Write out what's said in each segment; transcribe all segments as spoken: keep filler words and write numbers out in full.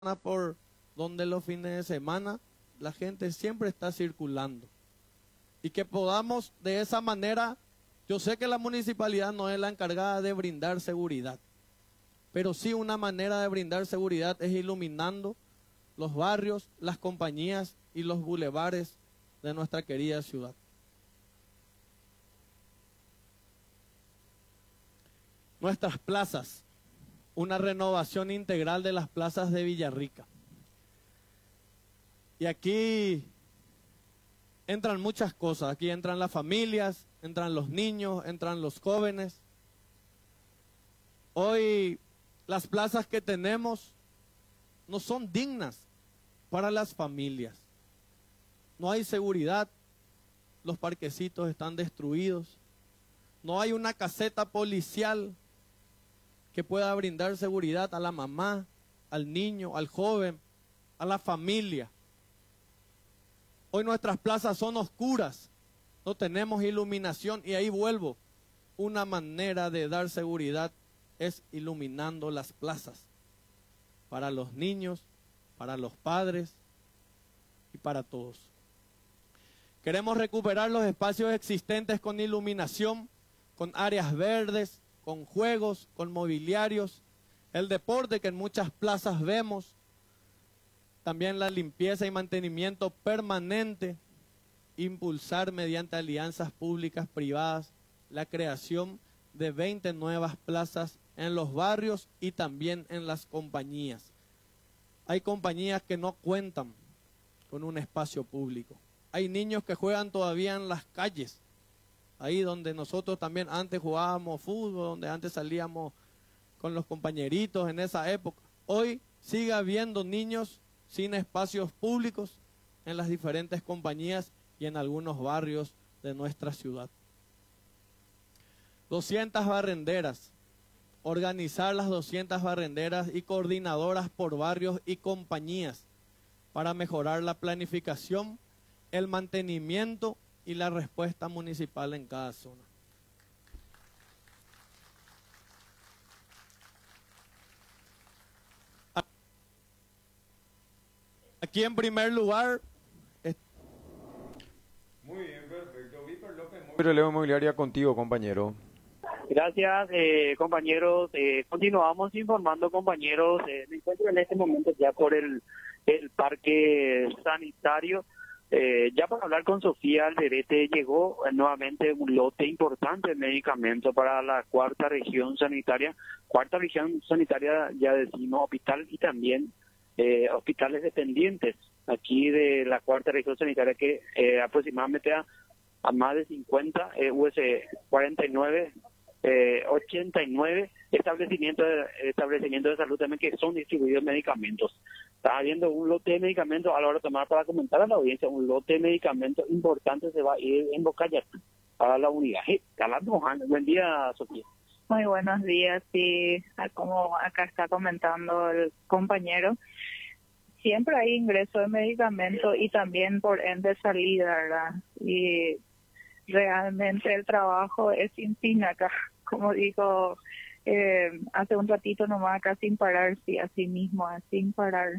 por donde los fines de semana la gente siempre está circulando. Y que podamos de esa manera, yo sé que la municipalidad no es la encargada de brindar seguridad, pero sí una manera de brindar seguridad es iluminando los barrios, las compañías y los bulevares de nuestra querida ciudad. Nuestras plazas, una renovación integral de las plazas de Villarrica. Y aquí entran muchas cosas, aquí entran las familias, entran los niños, entran los jóvenes. Hoy las plazas que tenemos no son dignas para las familias. No hay seguridad, los parquecitos están destruidos, no hay una caseta policial que pueda brindar seguridad a la mamá, al niño, al joven, a la familia. Hoy nuestras plazas son oscuras, no tenemos iluminación y ahí vuelvo. Una manera de dar seguridad es iluminando las plazas para los niños, para los padres y para todos. Queremos recuperar los espacios existentes con iluminación, con áreas verdes, con juegos, con mobiliarios, el deporte que en muchas plazas vemos, también la limpieza y mantenimiento permanente, impulsar mediante alianzas públicas privadas la creación de veinte nuevas plazas en los barrios y también en las compañías. Hay compañías que no cuentan con un espacio público. Hay niños que juegan todavía en las calles, ahí donde nosotros también antes jugábamos fútbol, donde antes salíamos con los compañeritos en esa época. Hoy sigue habiendo niños sin espacios públicos en las diferentes compañías y en algunos barrios de nuestra ciudad. doscientas barrenderas, organizar las doscientas barrenderas y coordinadoras por barrios y compañías para mejorar la planificación, el mantenimiento y la respuesta municipal en cada zona. Aquí en primer lugar... Muy bien, perfecto. Víctor López, muy relevo inmobiliaria contigo, compañero. Gracias, eh, compañeros. Eh, continuamos informando, compañeros. Eh, me encuentro en este momento ya por el, el parque sanitario. Eh, ya para hablar con Sofía Alderete, llegó eh, nuevamente un lote importante de medicamentos para la cuarta región sanitaria. Cuarta región sanitaria, ya decimos, hospital y también eh, hospitales dependientes aquí de la cuarta región sanitaria, que eh, aproximadamente a, a más de cincuenta, eh, U S cuarenta y nueve, eh, ochenta y nueve establecimientos de, establecimientos de salud también que son distribuidos medicamentos. Está habiendo un lote de medicamentos, a la hora de tomar para comentar a la audiencia, un lote de medicamentos importante se va a ir en Bocaya a la unidad. Hey, buen día, Sofía. Muy buenos días, sí, como acá está comentando el compañero, siempre hay ingreso de medicamentos y también por ende salida, ¿verdad? Y realmente el trabajo es sin fin acá, como dijo eh, hace un ratito nomás, acá sin parar, sí, así mismo, sin parar.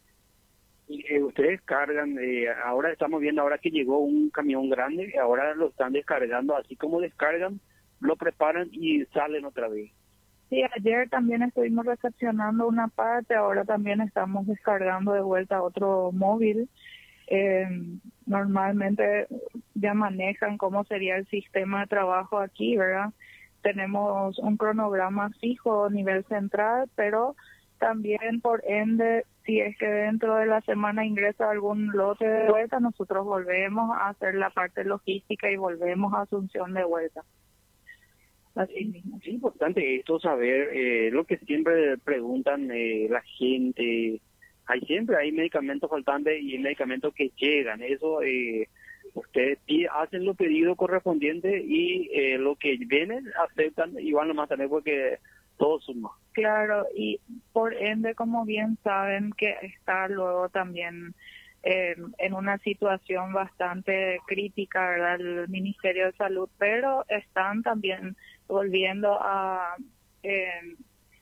Y eh, ustedes cargan, eh, ahora estamos viendo ahora que llegó un camión grande, ahora lo están descargando, así como descargan, lo preparan y salen otra vez. Sí, ayer también estuvimos recepcionando una parte, ahora también estamos descargando de vuelta otro móvil. Eh, normalmente ya manejan cómo sería el sistema de trabajo aquí, ¿verdad? Tenemos un cronograma fijo a nivel central, pero también por ende, si es que dentro de la semana ingresa algún lote de vuelta, nosotros volvemos a hacer la parte logística y volvemos a Asunción de vuelta. Así mismo. Es importante esto, saber eh, lo que siempre preguntan eh, la gente. Hay siempre hay medicamentos faltantes y medicamentos que llegan. Eso eh, ustedes hacen los pedidos correspondientes y eh, lo que vienen aceptan y van a mantener porque todo suma. Claro, y por ende, como bien saben, que está luego también eh, en una situación bastante crítica, ¿verdad? El Ministerio de Salud, pero están también volviendo a eh,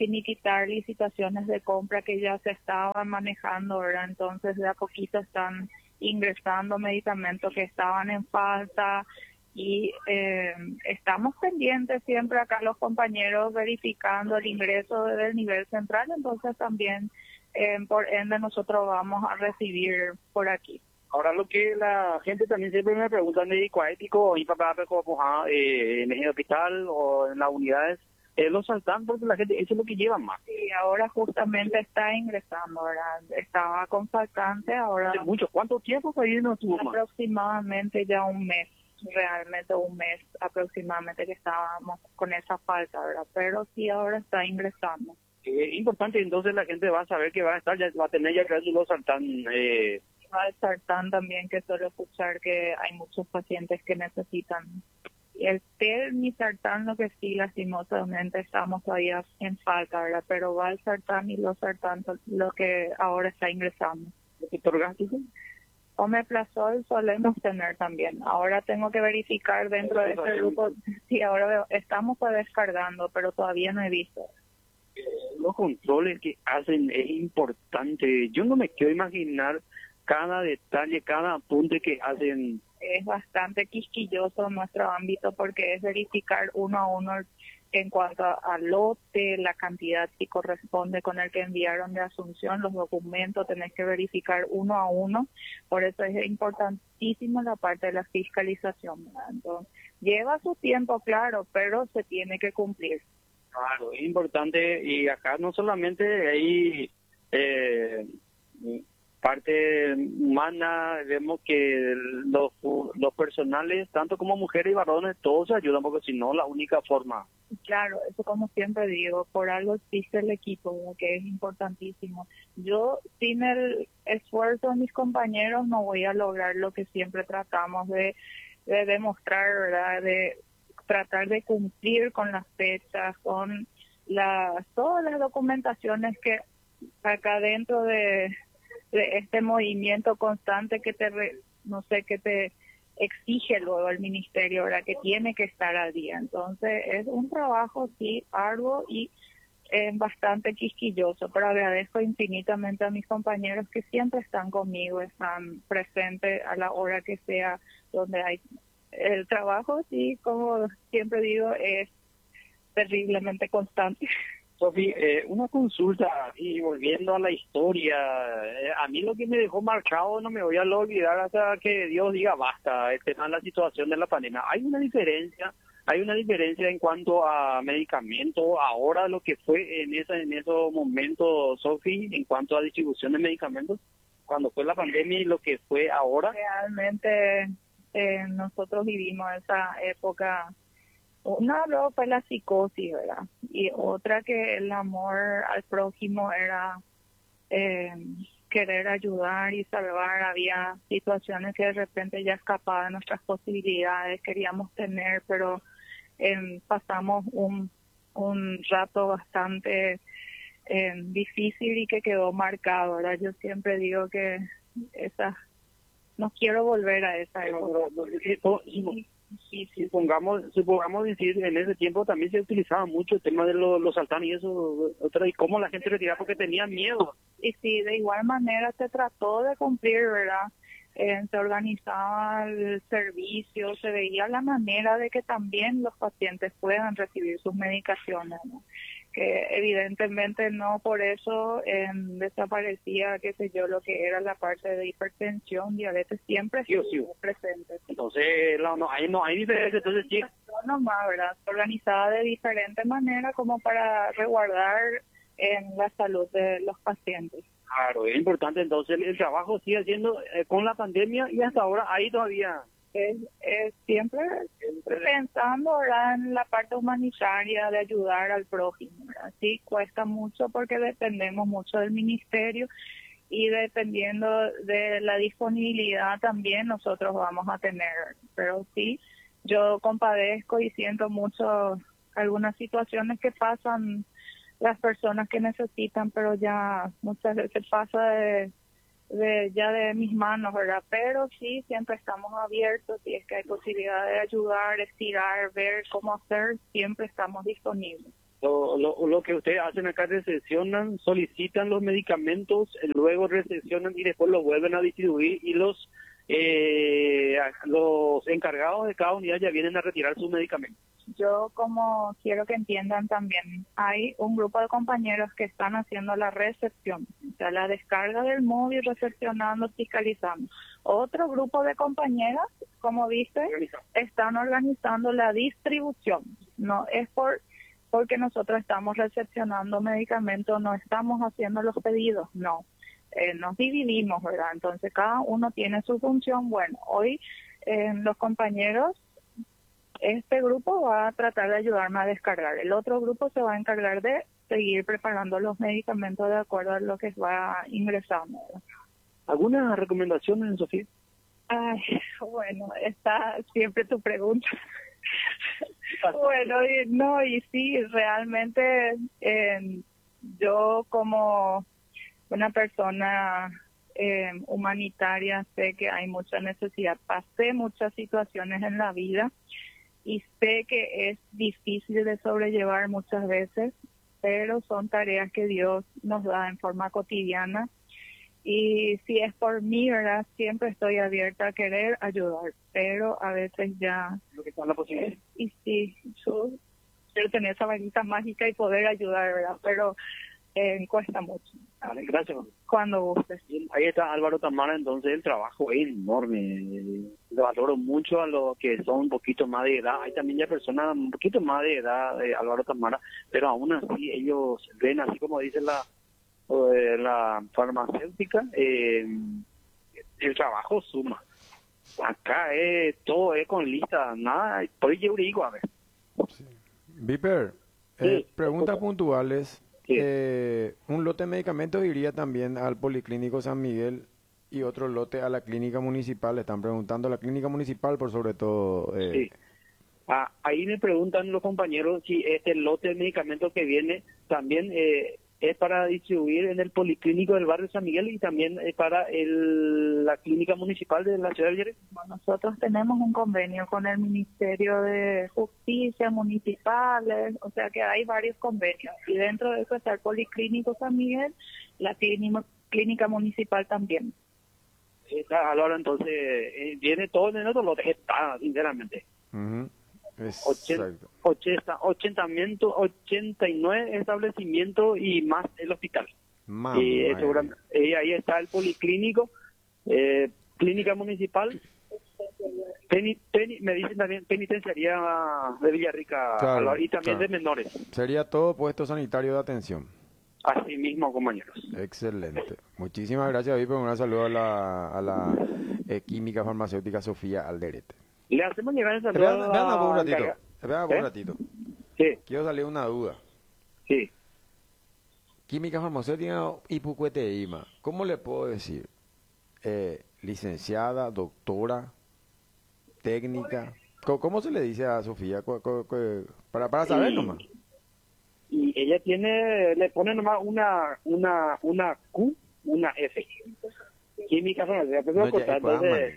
finiquitar licitaciones de compra que ya se estaban manejando, ¿verdad? Entonces de a poquito están ingresando medicamentos que estaban en falta y eh, estamos pendientes siempre acá los compañeros verificando el ingreso del nivel central, entonces también eh, por ende nosotros vamos a recibir por aquí. Ahora lo que la gente también siempre me pregunta, médico ético, y papá, eh, en el hospital o en las unidades, eh, los saltan porque la gente, eso es lo que lleva más. Y ahora justamente está ingresando, ¿verdad? Estaba con faltante, ahora... ¿Hace mucho? ¿Cuánto tiempo ahí no estuvo más? Aproximadamente ya un mes, realmente un mes aproximadamente que estábamos con esa falta, ¿verdad? Pero sí ahora está ingresando. Eh, importante, entonces la gente va a saber que va a estar, ya va a tener ya que los saltan... Eh, al sartán también, que suelo escuchar que hay muchos pacientes que necesitan el telmisartán, lo que sí lastimosamente estamos todavía en falta, ¿verdad? Pero va el sartán y los sartán lo que ahora está ingresando. ¿Efecto gástrico? Omeprazol solemos tener también. Ahora tengo que verificar dentro de este grupo, sí, ahora veo, estamos pues descargando, pero todavía no he visto. Los controles que hacen es importante. Yo no me quiero imaginar cada detalle, cada apunte que hacen. Es bastante quisquilloso nuestro ámbito porque es verificar uno a uno en cuanto al lote, la cantidad si corresponde con el que enviaron de Asunción, los documentos, tenés que verificar uno a uno. Por eso es importantísimo la parte de la fiscalización, ¿verdad? Entonces, lleva su tiempo, claro, pero se tiene que cumplir. Claro, es importante, y acá no solamente hay eh, parte humana, vemos que los, los personales, tanto como mujeres y varones, todos se ayudan, porque si no, la única forma. Claro, eso como siempre digo, por algo existe el equipo, ¿verdad? Que es importantísimo. Yo, sin el esfuerzo de mis compañeros, no voy a lograr lo que siempre tratamos de, de demostrar, ¿verdad? De tratar de cumplir con las fechas, con las todas las documentaciones que acá dentro de, de este movimiento constante que te, re, no sé, que te exige luego el ministerio, ¿verdad? Que tiene que estar al día. Entonces es un trabajo, sí, arduo y eh, bastante quisquilloso, pero agradezco infinitamente a mis compañeros que siempre están conmigo, están presentes a la hora que sea, donde hay el trabajo, sí, como siempre digo, es terriblemente constante. Sofi, eh, una consulta, y volviendo a la historia, eh, a mí lo que me dejó marcado no me voy a olvidar hasta que Dios diga basta, este, la situación de la pandemia. Hay una diferencia, hay una diferencia en cuanto a medicamentos, ahora lo que fue en esa, en esos momentos, Sofi, en cuanto a distribución de medicamentos, cuando fue la pandemia y lo que fue ahora. Realmente eh, nosotros vivimos esa época. Una luego fue la psicosis, ¿verdad? Y otra que el amor al prójimo era eh, querer ayudar y salvar. Había situaciones que de repente ya escapaban de nuestras posibilidades, queríamos tener, pero eh, pasamos un, un rato bastante eh, difícil y que quedó marcado, ¿verdad? Yo siempre digo que esa, no quiero volver a esa época. Y supongamos, supongamos decir, en ese tiempo también se utilizaba mucho el tema de los, los saltanes y eso, otra, y cómo la gente retiraba porque tenía miedo. Y sí, de igual manera se trató de cumplir, ¿verdad? Eh, se organizaba el servicio, se veía la manera de que también los pacientes puedan recibir sus medicaciones, ¿no? Que evidentemente no por eso eh, desaparecía, qué sé yo, lo que era la parte de hipertensión, diabetes, siempre sí, sí. presente. Entonces, no, no, hay, no hay diferencia, entonces sí. No, nomás, ¿verdad? Organizada de diferente manera como para resguardar en la salud de los pacientes. Claro, es importante, entonces el trabajo sigue siendo eh, con la pandemia y hasta ahora ahí todavía. Es, es siempre, siempre pensando, ¿verdad?, en la parte humanitaria de ayudar al prójimo, ¿verdad? Sí, cuesta mucho porque dependemos mucho del ministerio y dependiendo de la disponibilidad también nosotros vamos a tener, pero sí, yo compadezco y siento mucho algunas situaciones que pasan las personas que necesitan, pero ya muchas veces pasa de, de ya de mis manos, ¿verdad? Pero sí, siempre estamos abiertos, si es que hay posibilidad de ayudar, estirar, ver cómo hacer, siempre estamos disponibles. Lo, lo, lo que ustedes hacen acá, recepcionan, solicitan los medicamentos, eh, luego recepcionan y después los vuelven a distribuir y los eh, los encargados de cada unidad ya vienen a retirar sus medicamentos. Yo como quiero que entiendan también, hay un grupo de compañeros que están haciendo la recepción, o sea, la descarga del móvil, recepcionando, fiscalizando. Otro grupo de compañeras, como viste, están organizando la distribución. No es por porque nosotros estamos recepcionando medicamentos, no estamos haciendo los pedidos, no. Eh, nos dividimos, ¿verdad? Entonces cada uno tiene su función. Bueno, hoy eh, los compañeros, este grupo va a tratar de ayudarme a descargar. El otro grupo se va a encargar de seguir preparando los medicamentos de acuerdo a lo que va ingresando, ¿verdad? ¿Alguna recomendación, Sofía? Ay, bueno, está siempre tu pregunta. Bueno, y, no, y sí, realmente eh, yo como una persona eh, humanitaria sé que hay mucha necesidad. Pasé muchas situaciones en la vida y sé que es difícil de sobrellevar muchas veces, pero son tareas que Dios nos da en forma cotidiana. Y si es por mí, ¿verdad? Siempre estoy abierta a querer ayudar, pero a veces ya... Lo que está en la posibilidad. Y sí, yo quiero tener esa varita mágica y poder ayudar, ¿verdad? Pero eh, cuesta mucho. Vale, gracias. Cuando gustes. Ahí está Álvaro Tamara, entonces el trabajo es enorme. Le valoro mucho a los que son un poquito más de edad. Hay también ya personas un poquito más de edad, de Álvaro Tamara, pero aún así ellos ven, así como dice la... Eh, la farmacéutica, eh, el trabajo suma. Acá es todo es con lista, nada, por ahí yo digo, a ver. Sí. Viper, Sí. eh, preguntas puntuales. Sí. Eh, un lote de medicamentos iría también al Policlínico San Miguel y otro lote a la clínica municipal. Están preguntando a la clínica municipal por sobre todo. Eh, Sí. Ah, ahí me preguntan los compañeros si este lote de medicamentos que viene también eh, es para distribuir en el Policlínico del barrio San Miguel y también es para el, la clínica municipal de la ciudad de Jerez. Nosotros tenemos un convenio con el Ministerio de Justicia, municipales, o sea que hay varios convenios. Y dentro de eso está el Policlínico San Miguel, la clínica, clínica municipal también. Está, ahora entonces eh, viene todo en el otro lote, está, sinceramente. ujú, ochenta, Exacto. ochenta, ochentamiento, ochenta y nueve establecimientos y más el hospital. Mamá y, eh, mía. seguramente- y ahí está el policlínico, eh, clínica municipal, peni- peni- me dicen también penitenciaría de Villarrica, Claro, Álvaro, y también claro. de menores. Sería todo puesto sanitario de atención. Así mismo, compañeros. Excelente. Muchísimas gracias, Viper. Un gran saludo a la, a la eh, química farmacéutica Sofía Alderete. Le hacemos llegar el saludo. Vean, vean por un a- ratito. Vean por ¿Eh? un ratito. Sí, Quiero salir una duda. sí. Química farmacéutica y Pucueteima. ¿Cómo le puedo decir? Eh, licenciada, doctora, técnica. ¿Cómo, cómo se le dice a Sofía? Cu- cu- cu- Para, para saber Y- nomás. Y ella tiene, le pone nomás una, una, una Q, una F. Química farmacéutica. Pero No, ya, cortar, y pues, entonces,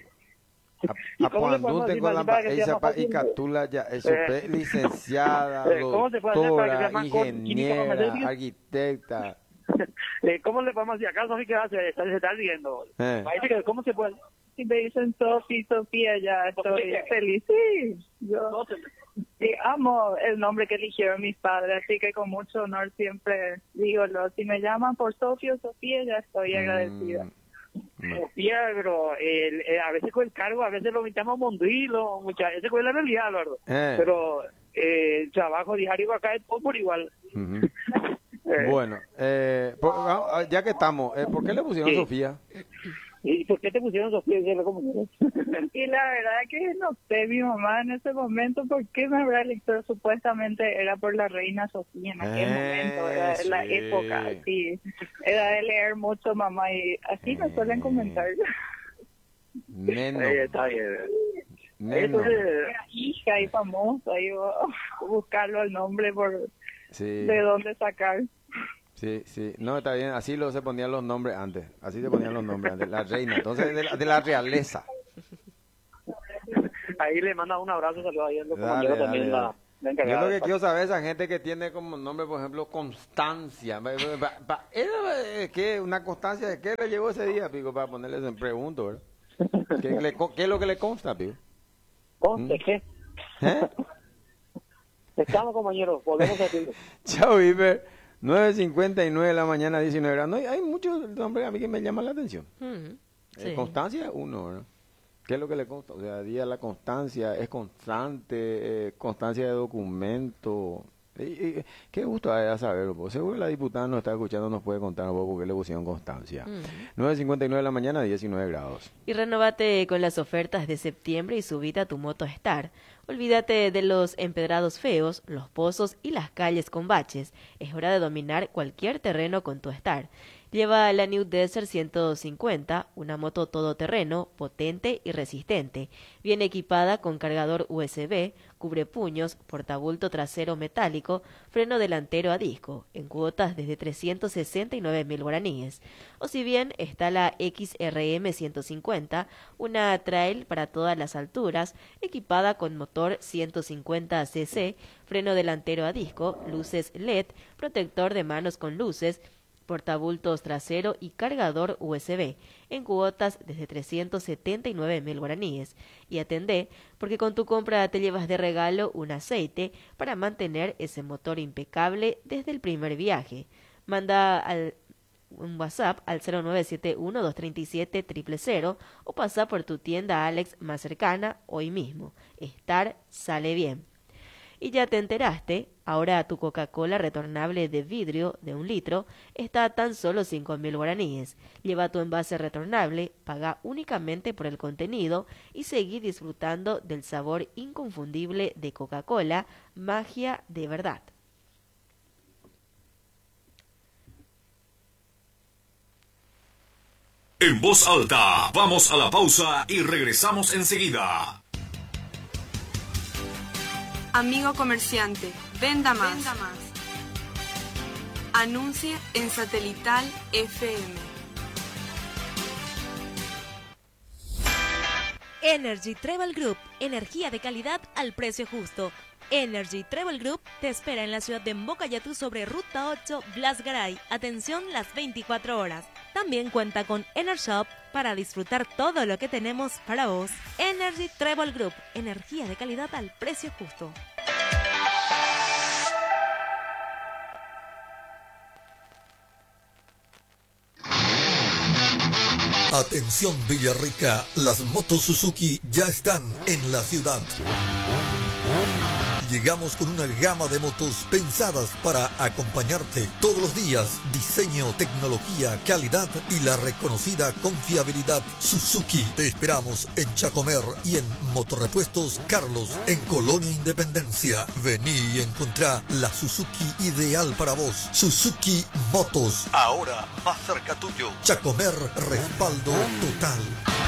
¿Y ¿Y cómo le podemos decir con más la para que sea esa más pa- fácil? y catula ya eso Eh, pe- licenciada, eh, ¿cómo se puede hacer para que sea doctora, más corto? Química ingeniera, farmacéutica. arquitecta. eh, ¿cómo le podemos decir? ¿Acaso sí que hace? Está- se está riendo. Eh. Parece que, ¿cómo se puede? Si me dicen Sofi, Sofía, ya estoy feliz. Sí, yo sí, amo el nombre que eligieron mis padres, así que con mucho honor siempre digo, lo, si me llaman por Sofía o Sofía, ya estoy agradecida. Mm, no. Sofía, pero el, eh, a veces con el cargo, a veces lo invitamos Mondilo, muchas veces con la realidad, Eduardo. Eh. Pero eh, el trabajo diario acá es todo por igual. Ujú. Eh, Bueno, eh, por- ah, ya que estamos, eh, ¿por qué le pusieron Sí. Sofía? ¿Y por qué te pusieron Sofía? ¿Cómo? Y la verdad que no sé, mi mamá en ese momento, ¿por qué me habrá elegido? Supuestamente era por la reina Sofía en aquel Eh, momento, era en la sí. época, sí. Era de leer mucho, mamá, y así me suelen Eh. comentar. Neno, Eh, está bien. neno. Entonces, Era hija y famosa, y yo, buscarlo el nombre por Sí, de dónde sacar. sí, sí. No, está bien. Así lo se ponían los nombres antes. Así se ponían los nombres antes. La reina. Entonces, de la, de la realeza. ahí le manda un abrazo, saludos ahí a los Dale, compañeros dale, también de la, dale. la Yo encargada lo del que quiero saber es esa gente que tiene como nombre, por ejemplo, Constancia. Pa- pa- pa- ¿Era, ¿qué? ¿Una constancia de qué le llegó ese día, Pico? Para ponerles en pregunto, ¿verdad? ¿Qué, le co- ¿Qué es lo que le consta, Pico? Conste, ¿qué? ¿Eh? Estamos, compañeros, volvemos a decirlo. Chao, Viper. nueve cincuenta y nueve de la mañana, diecinueve grados. No, hay, hay muchos nombres a mí que me llaman la atención. Ujú, Eh, sí. Constancia, uno, ¿verdad? ¿Qué es lo que le consta? O sea, día la constancia, es constante, eh, constancia de documento. Y, y, qué gusto a saberlo, porque seguro la diputada nos está escuchando, nos puede contar un poco por qué le pusieron constancia. Ujú. nueve cincuenta y nueve de la mañana, diecinueve grados. Y renovate con las ofertas de septiembre y subite a tu moto Star. Olvídate de los empedrados feos, los pozos y las calles con baches. Es hora de dominar cualquier terreno con tu Star. Lleva la New Desert ciento cincuenta, una moto todoterreno, potente y resistente. Bien equipada con cargador U S B, cubrepuños, portabulto trasero metálico, freno delantero a disco, en cuotas desde trescientos sesenta y nueve mil guaraníes. O si bien está la X R M ciento cincuenta, una trail para todas las alturas, equipada con motor ciento cincuenta cc, freno delantero a disco, luces L E D, protector de manos con luces, portabultos trasero y cargador U S B, en cuotas desde trescientos setenta y nueve mil guaraníes. Y atendé, porque con tu compra te llevas de regalo un aceite para mantener ese motor impecable desde el primer viaje. Manda al un WhatsApp al cero nueve siete uno, dos tres siete, cero cero cero o pasa por tu tienda Alex más cercana hoy mismo. Estar sale bien. Y ya te enteraste, ahora tu Coca-Cola retornable de vidrio de un litro está a tan solo cinco mil guaraníes. Lleva tu envase retornable, paga únicamente por el contenido y seguí disfrutando del sabor inconfundible de Coca-Cola, magia de verdad. En voz alta, vamos a la pausa y regresamos enseguida. Amigo comerciante, venda más. Venda más. Anuncie en Satelital F M. Energy Travel Group, energía de calidad al precio justo. Energy Travel Group te espera en la ciudad de Mbocayatú sobre Ruta ocho, Blas Garay. Atención las veinticuatro horas. También cuenta con Enershop para disfrutar todo lo que tenemos para vos. Energy Travel Group, energía de calidad al precio justo. Atención Villarrica, las motos Suzuki ya están en la ciudad. Llegamos con una gama de motos pensadas para acompañarte todos los días. Diseño, tecnología, calidad y la reconocida confiabilidad Suzuki. Te esperamos en Chacomer y en Motorrepuestos Carlos, en Colonia Independencia. Vení y encontrá la Suzuki ideal para vos. Suzuki Motos, ahora más cerca tuyo. Chacomer, respaldo total.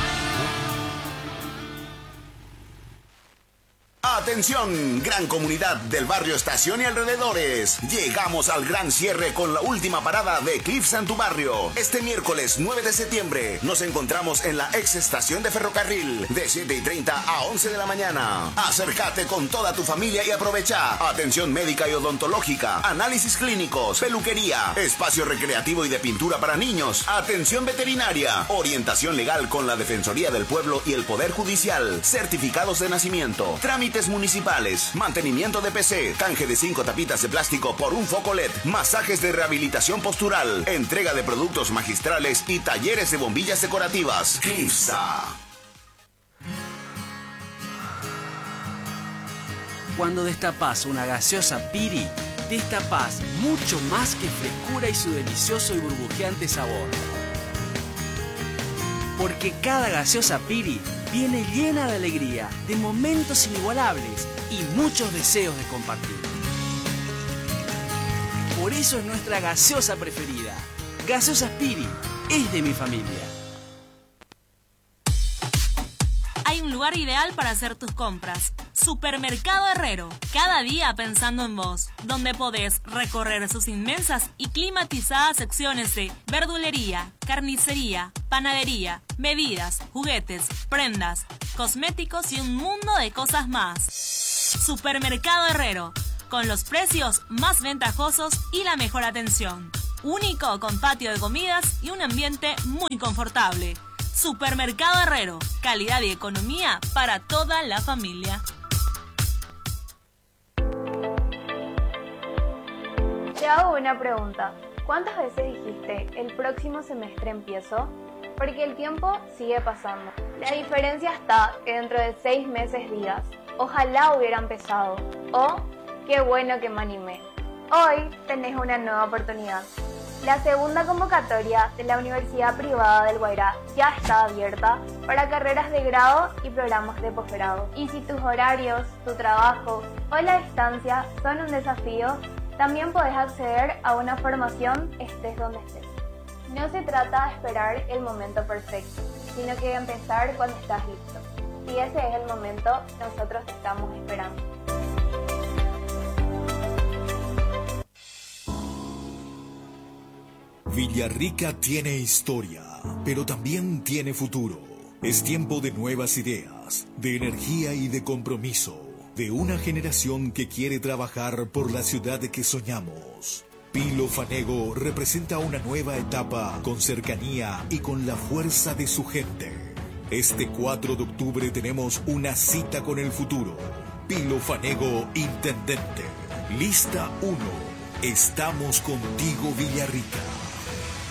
Atención, gran comunidad del barrio Estación y alrededores. Llegamos al gran cierre con la última parada de Eclipse en tu barrio. Este miércoles nueve de septiembre nos encontramos en la ex estación de ferrocarril de siete y treinta a once de la mañana. Acércate con toda tu familia y aprovecha atención médica y odontológica, análisis clínicos, peluquería, espacio recreativo y de pintura para niños, atención veterinaria, orientación legal con la Defensoría del Pueblo y el Poder Judicial, certificados de nacimiento, trámites municipales, mantenimiento de P C, canje de cinco tapitas de plástico por un foco L E D, masajes de rehabilitación postural, entrega de productos magistrales y talleres de bombillas decorativas. Clipsa. Cuando destapas una gaseosa Piri, destapas mucho más que frescura y su delicioso y burbujeante sabor. Porque cada gaseosa Piri viene llena de alegría, de momentos inigualables y muchos deseos de compartir. Por eso es nuestra gaseosa preferida. Gaseosa Piri es de mi familia. Hay un lugar ideal para hacer tus compras. Supermercado Herrero. Cada día pensando en vos. Donde podés recorrer sus inmensas y climatizadas secciones de verdulería, carnicería, panadería, bebidas, juguetes, prendas, cosméticos y un mundo de cosas más. Supermercado Herrero, con los precios más ventajosos y la mejor atención. Único con patio de comidas y un ambiente muy confortable. Supermercado Herrero, calidad y economía para toda la familia. Te hago una pregunta. ¿Cuántas veces dijiste el próximo semestre empiezo? Porque el tiempo sigue pasando. La diferencia está que dentro de seis meses digas, ojalá hubiera empezado, o qué bueno que me animé. Hoy tenés una nueva oportunidad. La segunda convocatoria de la Universidad Privada del Guairá ya está abierta para carreras de grado y programas de posgrado. Y si tus horarios, tu trabajo o la distancia son un desafío, también podés acceder a una formación estés donde estés. No se trata de esperar el momento perfecto, sino que de empezar cuando estás listo. Si ese es el momento, nosotros te estamos esperando. Villarrica tiene historia, pero también tiene futuro. Es tiempo de nuevas ideas, de energía y de compromiso, de una generación que quiere trabajar por la ciudad que soñamos. Pilo Fanego representa una nueva etapa con cercanía y con la fuerza de su gente. Este cuatro de octubre tenemos una cita con el futuro. Pilo Fanego, intendente. Lista uno. Estamos contigo, Villarrica.